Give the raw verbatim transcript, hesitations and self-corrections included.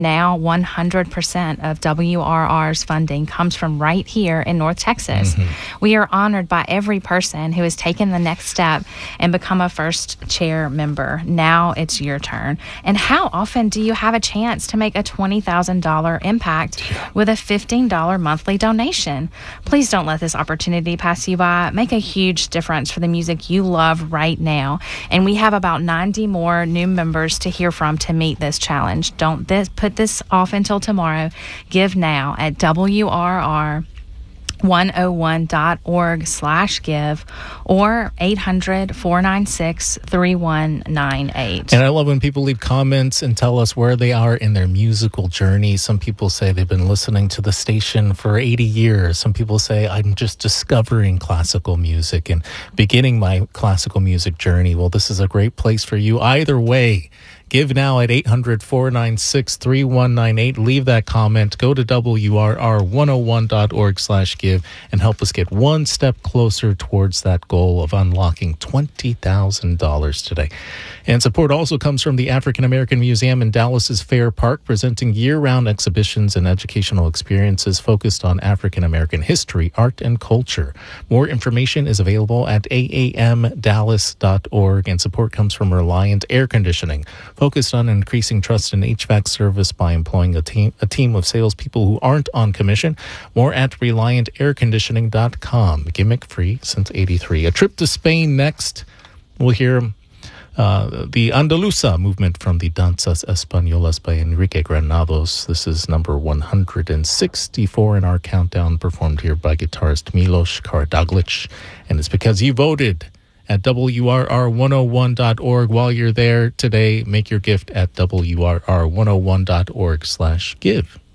Now, one hundred percent of W R R's funding comes from right here in North Texas. Mm-hmm. We are honored by every person who has taken the next step and become a first chair member. Now it's your turn. And how often do you have a chance to make a twenty thousand dollars impact with a fifteen dollars monthly donation? Please don't let this opportunity pass you by. Make a huge difference for the music you love right now. And we have about ninety more new members to hear from to meet this challenge. Don't this put this off until tomorrow. Give now at W R R one oh one dot org slash give or eight hundred, four nine six, three one nine eight. And I love when people leave comments and tell us where they are in their musical journey. Some people say they've been listening to the station for eighty years. Some people say I'm just discovering classical music and beginning my classical music journey. Well, this is a great place for you. Either way, give now at eight hundred, four nine six, three one nine eight. Leave that comment. Go to W R R one oh one dot org slash give and help us get one step closer towards that goal of unlocking twenty thousand dollars today. And support also comes from the African American Museum in Dallas's Fair Park, presenting year-round exhibitions and educational experiences focused on African American history, art, and culture. More information is available at A A M dallas dot org, and support comes from Reliant Air Conditioning, focused on increasing trust in H V A C service by employing a team a team of salespeople who aren't on commission. More at reliant air conditioning dot com. Gimmick free since eighty-three. A trip to Spain next. We'll hear uh, the Andalusa movement from the Danzas Españolas by Enrique Granados. This is number one hundred sixty-four in our countdown, performed here by guitarist Milos Karadzic. And it's because you voted at W R R one oh one dot org. While you're there today, make your gift at W R R one oh one dot org slash give.